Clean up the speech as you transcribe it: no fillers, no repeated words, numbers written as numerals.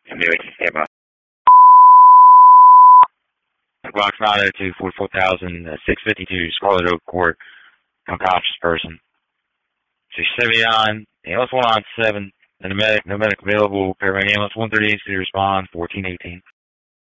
Anyway, stand by. Box 902 44,000, 652 Scarlet Oak Court, unconscious person. 679, ambulance 197, and the medic, no medic available, paramedic ambulance 138, city respond, 1418.